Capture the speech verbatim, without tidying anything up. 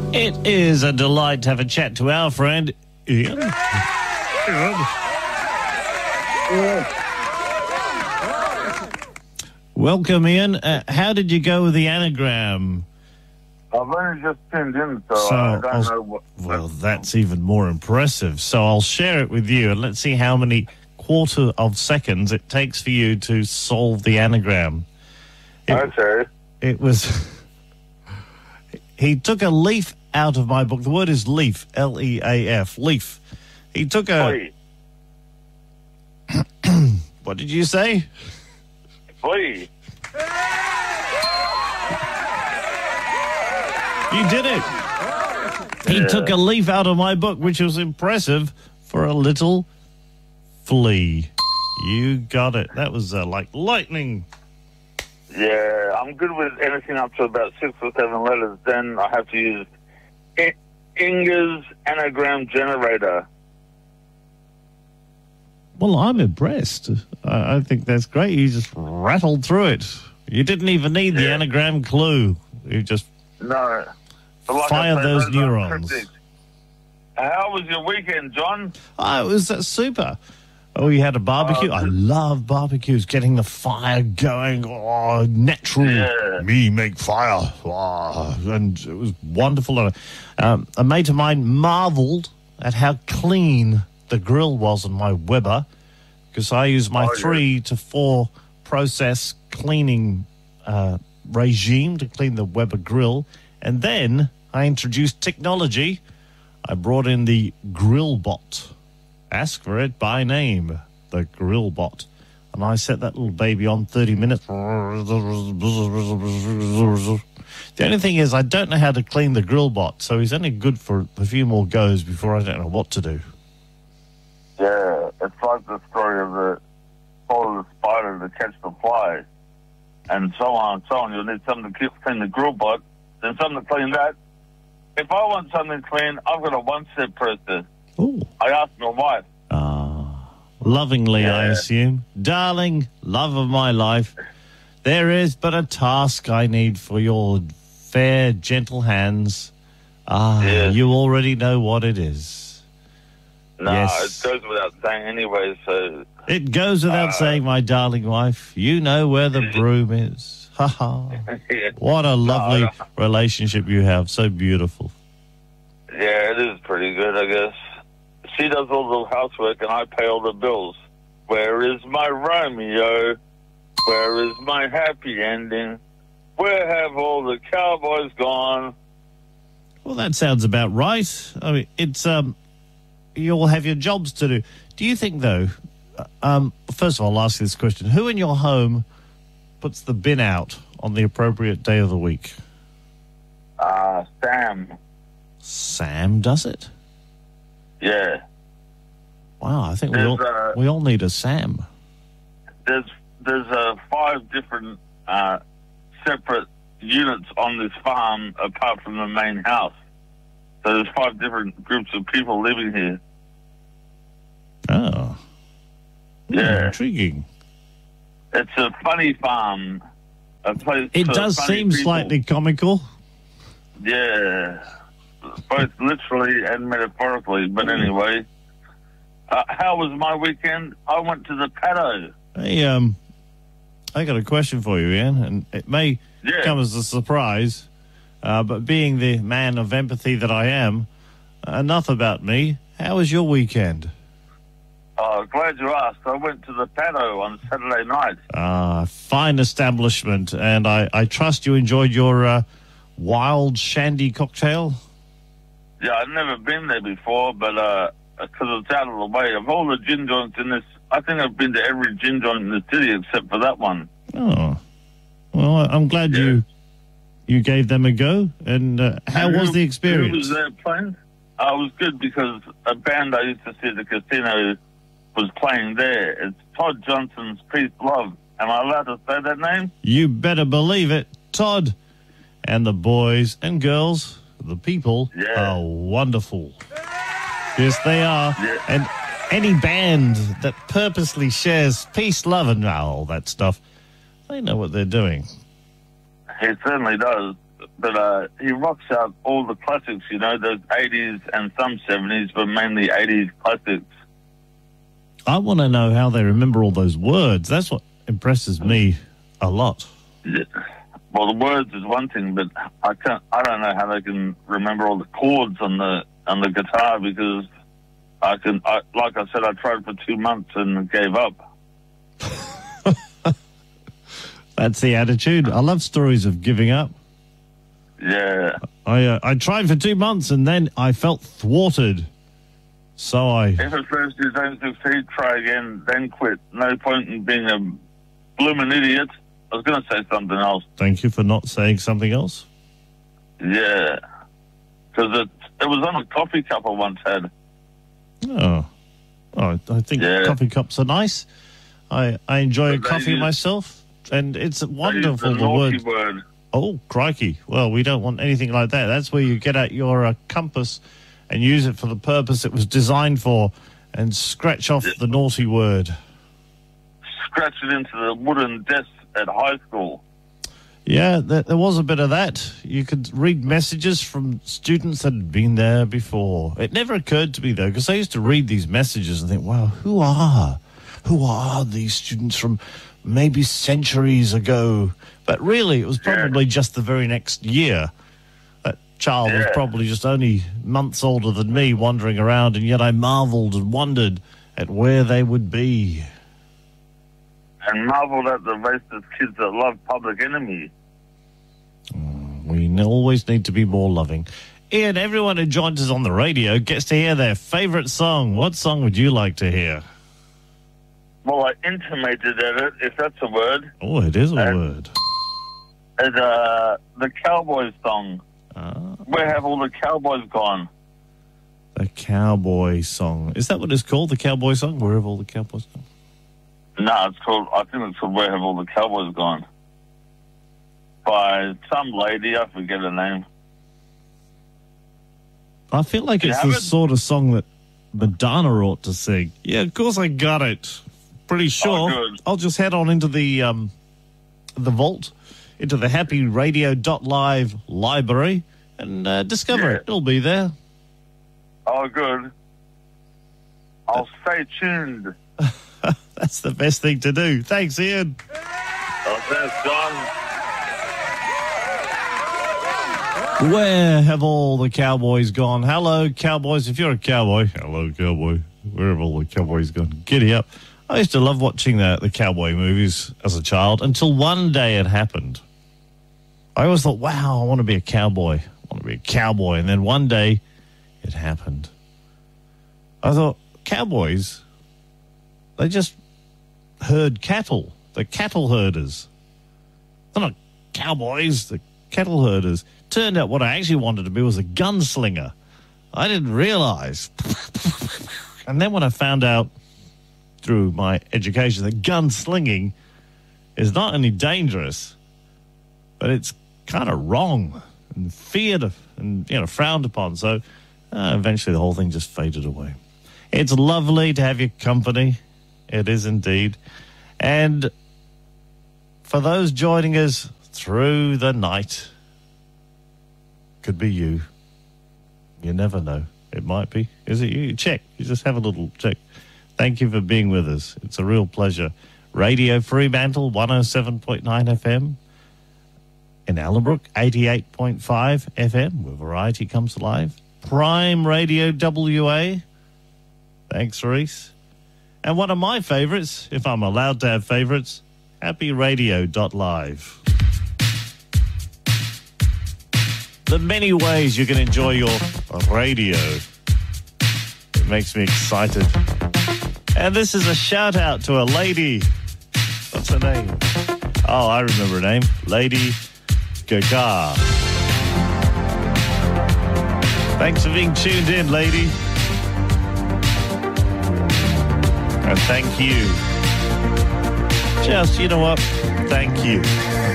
It is a delight to have a chat to our friend, Ian. Welcome, Ian. Uh, how did you go with the anagram? I've only just tuned in, so, So, I don't I'll- know what... Well, that's even more impressive. So I'll share it with you, and let's see how many quarter of seconds it takes for you to solve the anagram. It, Okay. it was... He took a leaf out of my book. The word is leaf, L E A F, leaf. He took a... Flea. What did you say? Flea. You did it. He Yeah. took a leaf out of my book, which was impressive for a little flea. You got it. That was uh, like lightning. Yeah, I'm good with anything up to about six or seven letters. Then I have to use I- Inger's anagram generator. Well, I'm impressed. I, I think that's great. You just rattled through it. You didn't even need the Yeah. anagram clue. You just No. But like Fire I say, those are neurons. cryptic. How was your weekend, John? Oh, it was uh, super. Oh, you had a barbecue. Oh, I good. love barbecues. Getting the fire going. Oh, natural. Yeah. Me make fire. Oh, and it was wonderful. Um, a mate of mine marveled at how clean the grill was on my Weber, because I use my Oh, yeah. three to four process cleaning uh, regime to clean the Weber grill. And then I introduced technology. I brought in the GrillBot. Ask for it by name, the GrillBot. And I set that little baby on thirty minutes. The only thing is I don't know how to clean the GrillBot, so he's only good for a few more goes before I don't know what to do. Yeah, it's like the story of the follow the spider to catch the fly, and so on and so on. You'll need something to keep- clean the grill bot, then something to clean that. If I want something clean, I've got a one-step process. Ooh. I ask my wife. Ah, lovingly, I Yeah. assume. Darling, love of my life, there is but a task I need for your fair, gentle hands. Ah, Yeah. you already know what it is. No, Yes. it goes without saying anyway, so... It goes without Uh, saying, my darling wife, you know where the broom is. Ha ha. What a lovely no. relationship you have. So beautiful. Yeah, it is pretty good, I guess. She does all the housework and I pay all the bills. Where is my Romeo? Where is my happy ending? Where have all the cowboys gone? Well, that sounds about right. I mean, it's, um, you all have your jobs to do. Do you think, though, uh, um, first of all, I'll ask you this question. Who in your home puts the bin out on the appropriate day of the week? Uh, Sam. Sam does it? Yeah. Wow, I think we There's, all, uh, we all need a Sam. There's there's uh, five different uh, separate units on this farm apart from the main house. So there's five different groups of people living here. Oh. Yeah. Intriguing. It's a funny farm. A place It for does funny seem people. slightly comical. Yeah. Both literally and metaphorically. But anyway, uh, how was my weekend? I went to the paddo. Hey, um, I got a question for you, Ian, and it may Yeah. come as a surprise, uh, but being the man of empathy that I am, enough about me. How was your weekend? Oh, glad you asked. I went to the paddo on Saturday night. Ah, fine establishment, and I, I trust you enjoyed your uh, wild shandy cocktail. Yeah, I've never been there before, but uh, because it's out of the way. Of all the gin joints in this, I think I've been to every gin joint in the city except for that one. Oh, well, I'm glad Yeah. you you gave them a go. And uh, how And was who- the experience? Who was there playing? Uh, it was good because a band I used to see at the casino was playing there. It's Todd Johnson's Peace Love. Am I allowed to say that name? You better believe it, Todd. And the boys and girls, the people, Yeah. are wonderful. Yes, they are. Yeah. And any band that purposely shares peace, love, and all that stuff, they know what they're doing. He certainly does. but uh, he rocks out all the classics, you know, those eighties and some seventies, but mainly eighties classics. I want to know how they remember all those words. That's what impresses me a lot. Yeah. Well, the words is one thing, but I can't. I don't know how they can remember all the chords on the on the guitar, because I can. I, like I said, I tried for two months and gave up. That's the attitude. I love stories of giving up. Yeah. I uh, I tried for two months and then I felt thwarted. So I... If at first you don't succeed, try again, then quit. No point in being a blooming idiot. I was going to say something else. Thank you for not saying something else. Yeah. Because it, it was on a coffee cup I once had. Oh. Oh, I think Yeah. coffee cups are nice. I, I enjoy a But they coffee use- myself. And it's They used wonderful, the the naughty word. word. Oh, crikey. Well, we don't want anything like that. That's where you get out your uh, compass and use it for the purpose it was designed for and scratch off the naughty word. Scratch it into the wooden desk at high school. Yeah, there, there was a bit of that. You could read messages from students that had been there before. It never occurred to me, though, because I used to read these messages and think, wow, who are, who are these students from maybe centuries ago? But really, it was probably Yeah. just the very next year. That child was Yeah. probably just only months older than me, wandering around, and yet I marveled and wondered at where they would be. And marveled at the racist kids that love Public Enemy. We n- always need to be more loving. Ian, everyone who joins us on the radio gets to hear their favourite song. What song would you like to hear? Well, I intimated at it, if that's a word. Oh, it is a Uh, word. It's uh, the Cowboys song. Ah, Where have all the cowboys gone? the Cowboy song. Is that what it's called, the Cowboy song? Where have all the Cowboys gone? No, it's called, I think it's called Where Have All the Cowboys Gone? By some lady, I forget her name. I feel like You it's have the it? sort of song that Madonna ought to sing. Yeah, of course I got it. Pretty sure. good. I'll just head on into the um, the vault, into the happy radio dot live library, and uh, discover Yeah. it. It'll be there. Oh, good. I'll stay tuned. That's the best thing to do. Thanks, Ian. Oh, thanks, John. Where have all the cowboys gone? Hello, cowboys. If you're a cowboy, hello, cowboy. Where have all the cowboys gone? Giddy up. I used to love watching the, the cowboy movies as a child until one day it happened. I always thought, wow, I want to be a cowboy. I want to be a cowboy. And then one day it happened. I thought, cowboys, they just herd cattle. They're cattle herders. They're not cowboys, they're cattle herders. Turned out what I actually wanted to be was a gunslinger. I didn't realize. And then when I found out through my education that gunslinging is not only dangerous, but it's kind of wrong and feared and, you know, frowned upon. So uh, eventually the whole thing just faded away. It's lovely to have your company. It is indeed. And for those joining us through the night, could be you. You never know. It might be. Is it you? Check. You just have a little check. Thank you for being with us. It's a real pleasure. Radio Fremantle, one oh seven point nine F M. In Allenbrook, eighty-eight point five F M, where variety comes alive. Prime Radio W A. Thanks, Reese. And one of my favourites, if I'm allowed to have favourites, happy radio dot live. The many ways you can enjoy your radio. It makes me excited. And this is a shout out to a lady. What's her name? Oh, I remember her name. Lady Gaga. Thanks for being tuned in, lady. And thank you. Just, you know what? Thank you.